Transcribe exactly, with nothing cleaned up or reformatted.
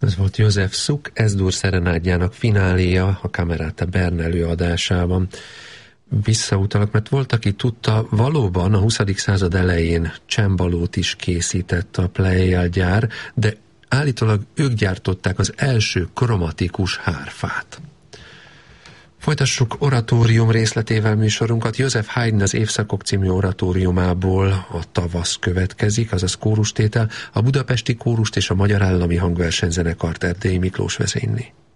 Ez volt József Suk, Ez-dur szerenádjának fináléja a Camerata Bern előadásában. Visszautalak, mert volt, aki tudta, valóban a huszadik század elején csembalót is készített a Pleyel gyár, de állítólag ők gyártották az első kromatikus hárfát. Folytassuk oratórium részletével műsorunkat. Joseph Haydn az Évszakok című oratóriumából a Tavasz következik, azaz kórustétel, a Budapesti Kórust és a Magyar Állami Hangversenyzenekart Erdélyi Miklós vezényli.